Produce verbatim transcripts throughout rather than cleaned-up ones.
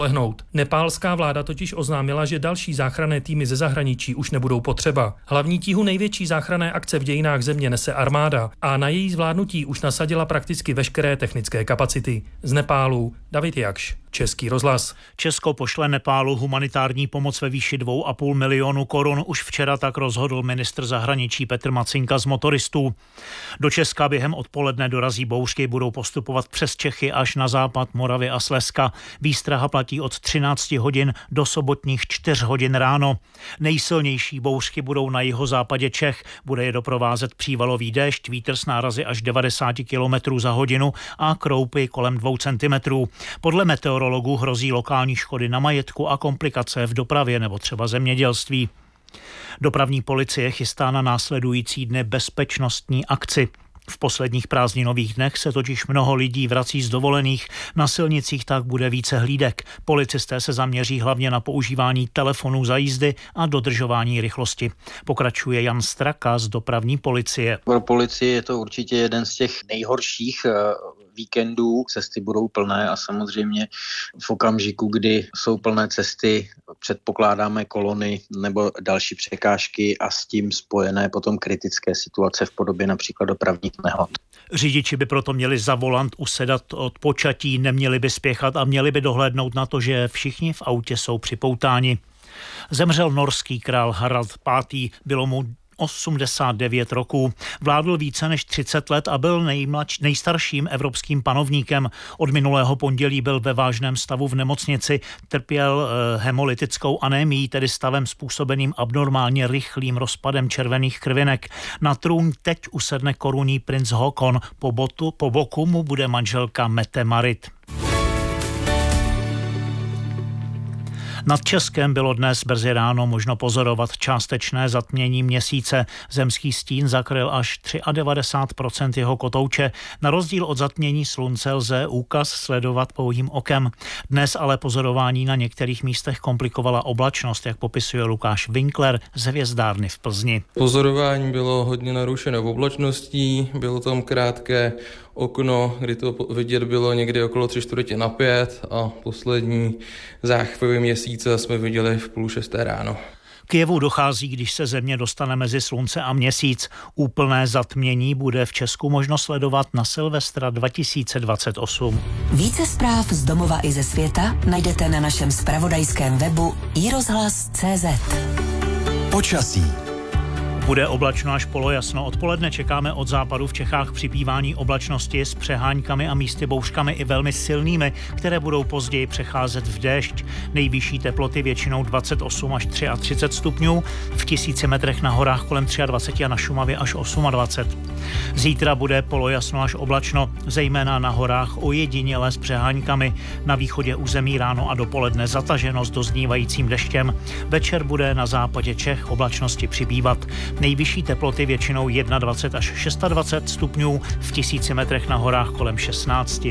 spolehnout. Nepálská vláda totiž oznámila, že další záchranné týmy ze zahraničí už nebudou potřeba. Hlavní tíhu největší záchranné akce v dějinách země nese armáda a na její zvládnutí už nasadila prakticky veškeré technické kapacity. Z Nepálu David Jakš, Český rozhlas. Česko pošle Nepálu humanitární pomoc ve výši dvou a půl milionu korun. Už včera tak rozhodl ministr zahraničí Petr Macinka z Motoristů. Do Česka během odpoledne dorazí bouřky, budou postupovat přes Čechy až na západ Moravy a Slezska. Výstraha platí od třinácti hodin do sobotních čtyř hodin ráno. Nejsilnější bouřky budou na jihozápadě Čech. Bude je doprovázet přívalový déšť, vítr s nárazy až devadesát kilometrů za hodinu a kroupy kolem dvou centimetrů. Podle meteorologů hrozí lokální škody na majetku a komplikace v dopravě nebo třeba zemědělství. Dopravní policie chystá na následující dny bezpečnostní akci. V posledních prázdninových dnech se totiž mnoho lidí vrací z dovolených. Na silnicích tak bude více hlídek. Policisté se zaměří hlavně na používání telefonů za jízdy a dodržování rychlosti. Pokračuje Jan Straka z dopravní policie. Pro policii je to určitě jeden z těch nejhorších víkendů. Cesty budou plné a samozřejmě v okamžiku, kdy jsou plné cesty, předpokládáme kolony nebo další překážky a s tím spojené potom kritické situace v podobě například dopravních nehod. Řidiči by proto měli za volant usedat od počatí, neměli by spěchat a měli by dohlédnout na to, že všichni v autě jsou připoutáni. Zemřel norský král Harald pátý. Bylo mu osmdesát devět roků. Vládl více než třicet let a byl nejmladš, nejstarším evropským panovníkem. Od minulého pondělí byl ve vážném stavu v nemocnici. Trpěl eh, hemolytickou anémií, tedy stavem způsobeným abnormálně rychlým rozpadem červených krvinek. Na trůn teď usedne korunní princ Håkon. Po, botu, po boku mu bude manželka Mette Marit. Nad Českem bylo dnes brzy ráno možno pozorovat částečné zatmění měsíce. Zemský stín zakryl až devadesát tři procent jeho kotouče. Na rozdíl od zatmění slunce lze úkaz sledovat pouhým okem. Dnes ale pozorování na některých místech komplikovala oblačnost, jak popisuje Lukáš Winkler z Hvězdárny v Plzni. Pozorování bylo hodně narušeno oblačností, bylo tam krátké okno, kdy to vidět bylo někdy okolo tři čtvrtě na pět a poslední záchvěvy měsíce jsme viděli v půl šesté ráno. K jevu dochází, když se země dostane mezi slunce a měsíc. Úplné zatmění bude v Česku možno sledovat na Silvestra dva tisíce dvacet osm. Více zpráv z domova i ze světa najdete na našem zpravodajském webu i rozhlas tečka cé zet. Počasí. Bude oblačno až polojasno. Odpoledne čekáme od západu v Čechách přibývání oblačnosti s přeháňkami a místy bouřkami i velmi silnými, které budou později přecházet v déšť. Nejvyšší teploty většinou dvacet osm až třicet tři stupňů, v tisíci metrech na horách kolem dvacet tři a na Šumavě až dvacet osm. Zítra bude polojasno až oblačno, zejména na horách ojediněle s přeháňkami. Na východě území ráno a dopoledne zataženo s doznívajícím deštěm. Večer bude na západě Čech oblačnosti přibývat. Nejvyšší teploty většinou dvacet jedna až dvacet šest stupňů, v tisíci metrech na horách kolem šestnáct.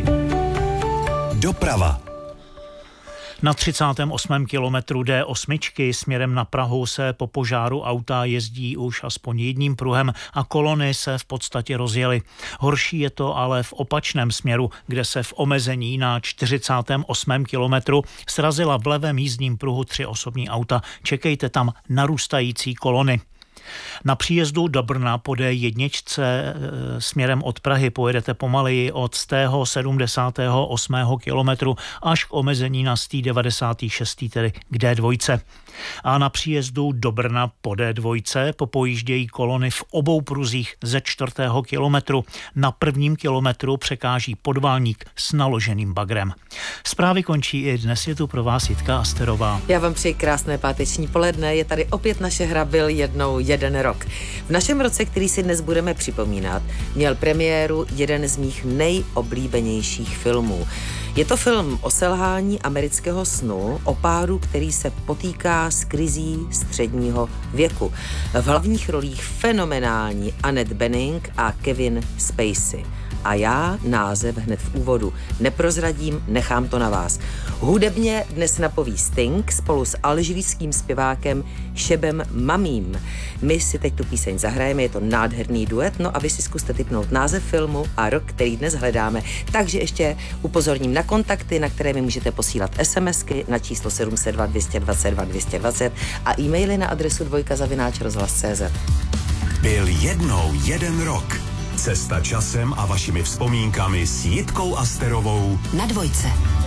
Doprava. Na třicátém osmém kilometru D osm směrem na Prahu se po požáru auta jezdí už aspoň jedním pruhem a kolony se v podstatě rozjely. Horší je to ale v opačném směru, kde se v omezení na čtyřicátém osmém kilometru srazila v levém jízdním pruhu tři osobní auta. Čekejte tam narůstající kolony. Na příjezdu do Brna po D jedna e, směrem od Prahy pojedete pomaleji od stého sedmdesátého osmého kilometru až k omezení na stý devadesátý šestý, tedy k D dva. A na příjezdu do Brna po D dva popojíždějí kolony v obou pruzích ze čtvrtého kilometru. Na prvním kilometru překáží podvalník s naloženým bagrem. Zprávy končí i dnes, je tu pro vás Jitka Asterová. Já vám přeji krásné páteční poledne, je tady opět naše hra Byl jednou jeden rok. V našem roce, který si dnes budeme připomínat, měl premiéru jeden z mých nejoblíbenějších filmů. Je to film o selhání amerického snu, o páru, který se potýká s krizí středního věku. V hlavních rolích fenomenální Annette Bening a Kevin Spacey. A já název hned v úvodu neprozradím, nechám to na vás. Hudebně dnes napoví Sting spolu s alžírským zpěvákem Šebem Mamím. My si teď tu píseň zahrajeme, je to nádherný duet, no a vy si zkuste tipnout název filmu a rok, který dnes hledáme. Takže ještě upozorním na kontakty, na které mi můžete posílat SMSky na číslo sedm set dva, dvě stě dvacet dva, dvě stě dvacet a e-maily na adresu dvojka zavináč rozhlas tečka cé zet. Byl jednou jeden rok. Cesta časem a vašimi vzpomínkami s Jitkou Asterovou Na dvojce.